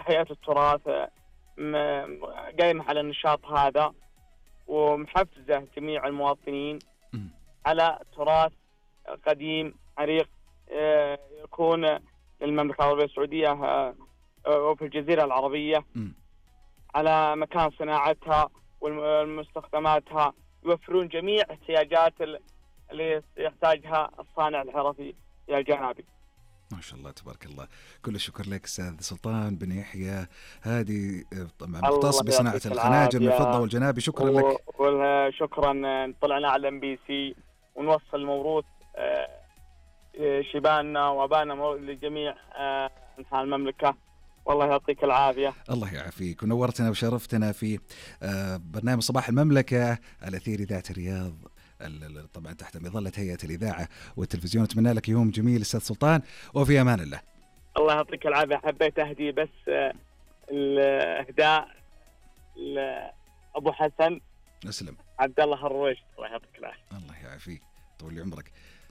هيئة التراث قايمة على النشاط هذا، ومحفزة جميع المواطنين على تراث قديم عريق يكون للمملكة العربية السعودية وفي الجزيرة العربية، على مكان صناعتها ومستخدماتها، يوفرون جميع احتياجات اللي يحتاجها الصانع الحرفي يا جنابي. ما شاء الله تبارك الله. كل الشكر لك أستاذ سلطان بن يحيى هادي، مختص بصناعة الخناجر من الفضة والجنابي. شكرا لك. وشكرا، طلعنا على MBC ونوصل موروث شباننا وابانا لجميع أنحاء المملكة. والله يعطيك العافية. الله يعافيك، ونورتنا وشرفتنا في برنامج صباح المملكة على أثير إذاعة الرياض، طبعا تحت مظلة هيئة الإذاعة والتلفزيون. أتمنى لك يوم جميل أستاذ سلطان، وفي أمان الله. الله يعطيك العافية. حبيت أهدي بس الإهداء لأبو حسن أسلم عبد الله الرويش. الله يعطيك العافية. الله يعافيك، طول عمرك.